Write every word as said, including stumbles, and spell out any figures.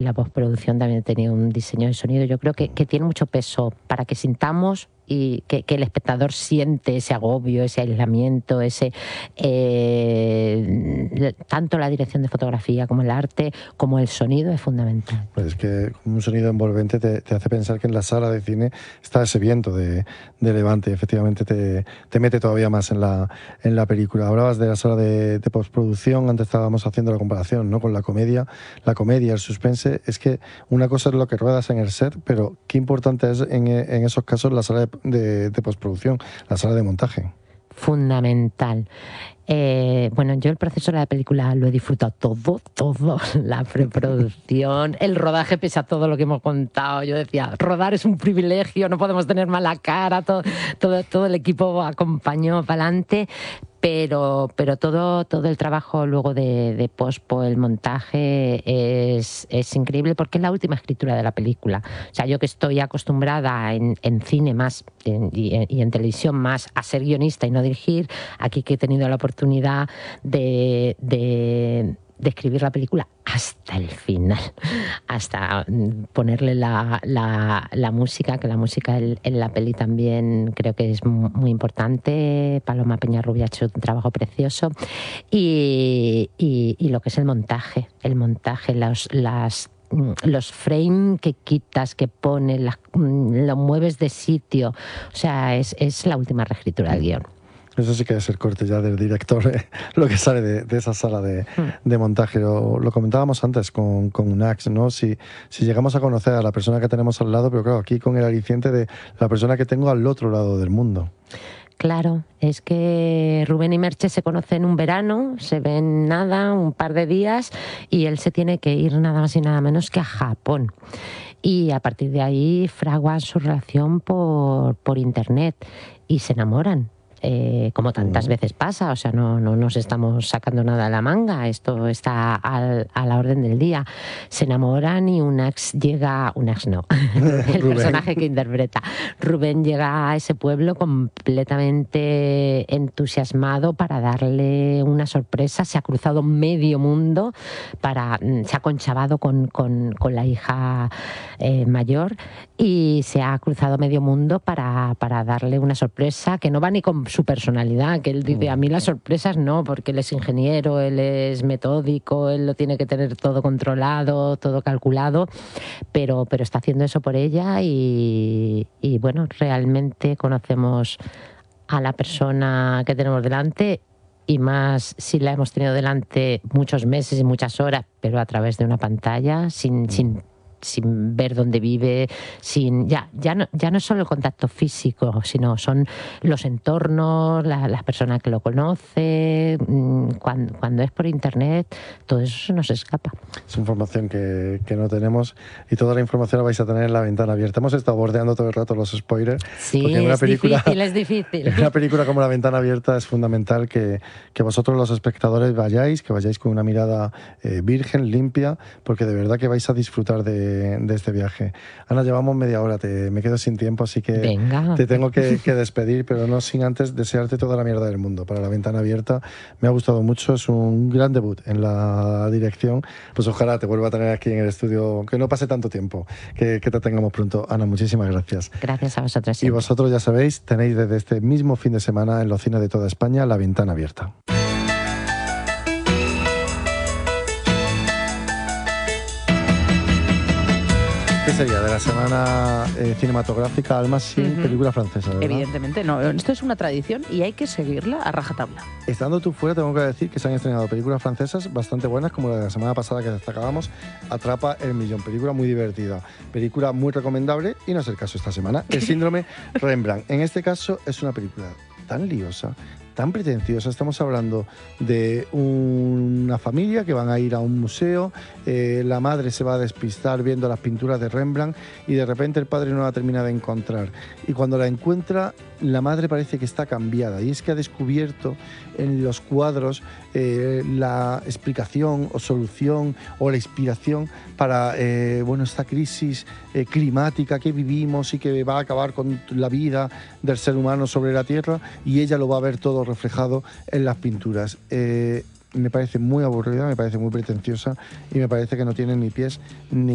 la postproducción también tenía un diseño de sonido. Yo creo que, que tiene mucho peso para que sintamos y que, que el espectador siente ese agobio, ese aislamiento, ese eh, tanto la dirección de fotografía como el arte, como el sonido es fundamental. Pues es que un sonido envolvente te, te hace pensar que en la sala de cine está ese viento de, de levante, efectivamente te, te mete todavía más en la, en la película. Hablabas de la sala de, de postproducción, antes estábamos haciendo la comparación, ¿no?, con la comedia. La comedia, el suspense, es que una cosa es lo que ruedas en el set, pero qué importante es en, en esos casos la sala de, de, de postproducción, la sala de montaje. Fundamental. Eh, bueno, yo el proceso de la película lo he disfrutado todo, todo, la preproducción, el rodaje, pese a todo lo que hemos contado. Yo decía, rodar es un privilegio, no podemos tener mala cara, todo, todo, todo el equipo acompañó para adelante. Pero, pero todo, todo el trabajo luego de, de pospo, el montaje, es, es increíble porque es la última escritura de la película. O sea, yo que estoy acostumbrada en, en cine más en, y, y en televisión más a ser guionista y no dirigir, aquí que he tenido la oportunidad de... de de escribir la película hasta el final, hasta ponerle la, la, la música, que la música en, en la peli también creo que es muy importante. Paloma Peñarrubia ha hecho un trabajo precioso. Y, y, y lo que es el montaje, el montaje, los, las... los frames que quitas, que pones, las, lo mueves de sitio. O sea, es, es la última reescritura del guión. Eso sí que debe ser corte ya del director, eh, lo que sale de, de esa sala de, de montaje. Lo, lo comentábamos antes con, con Unax, ¿no? Si, si llegamos a conocer a la persona que tenemos al lado, pero claro, aquí con el aliciente de la persona que tengo al otro lado del mundo. Claro, es que Rubén y Merche se conocen un verano, se ven nada, un par de días, y él se tiene que ir nada más y nada menos que a Japón. Y a partir de ahí fraguan su relación por, por internet y se enamoran. Eh, como tantas veces pasa, o sea, no, no nos estamos sacando nada de la manga, esto está al, a la orden del día. Se enamoran y Unax llega, Unax no, el personaje que interpreta, Rubén llega a ese pueblo completamente entusiasmado para darle una sorpresa. Se ha cruzado medio mundo, para, se ha conchavado con, con, con la hija eh, mayor y se ha cruzado medio mundo para, para darle una sorpresa que no va ni con su personalidad, que él dice, a mí las sorpresas no, porque él es ingeniero, él es metódico, él lo tiene que tener todo controlado, todo calculado, pero, pero está haciendo eso por ella y, y bueno, realmente conocemos a la persona que tenemos delante, y más si la hemos tenido delante muchos meses y muchas horas, pero a través de una pantalla, sin... sin sin ver dónde vive, sin ya ya no ya no es solo el contacto físico, sino son los entornos, la, las personas que lo conoce. Cuando, cuando es por internet, todo eso se nos escapa. Es información que, que no tenemos, y toda la información la vais a tener en La Ventana Abierta. Hemos estado bordeando todo el rato los spoilers. Sí, porque en una es película, difícil, es difícil. En una película como La Ventana Abierta es fundamental que, que vosotros los espectadores vayáis, que vayáis con una mirada eh, virgen, limpia, porque de verdad que vais a disfrutar de de este viaje. Ana, llevamos media hora, te, me quedo sin tiempo, así que Venga. te tengo que, que despedir, pero no sin antes desearte toda la mierda del mundo para La Ventana Abierta. Me ha gustado mucho, es un gran debut en la dirección. Pues ojalá te vuelva a tener aquí en el estudio, que no pase tanto tiempo, que, que te tengamos pronto. Ana, muchísimas gracias. Gracias a vosotros. Y vosotros, ya sabéis, tenéis desde este mismo fin de semana en los cines de toda España La Ventana Abierta. ¿Qué sería de la semana eh, cinematográfica Alma sin uh-huh. película francesa, ¿verdad? Evidentemente, no. Esto es una tradición y hay que seguirla a rajatabla. Estando tú fuera, tengo que decir que se han estrenado películas francesas bastante buenas, como la de la semana pasada que destacábamos, Atrapa el Millón. Película muy divertida, película muy recomendable, y no es el caso esta semana, El Síndrome Rembrandt. En este caso es una película tan liosa, tan pretenciosa. Estamos hablando de una familia que van a ir a un museo, eh, la madre se va a despistar viendo las pinturas de Rembrandt y de repente el padre no la termina de encontrar. Y cuando la encuentra, la madre parece que está cambiada, y es que ha descubierto en los cuadros eh, la explicación o solución o la inspiración para eh, bueno, esta crisis eh, climática que vivimos y que va a acabar con la vida del ser humano sobre la Tierra, y ella lo va a ver todo reflejado en las pinturas. Eh, me parece muy aburrida, me parece muy pretenciosa y me parece que no tiene ni pies ni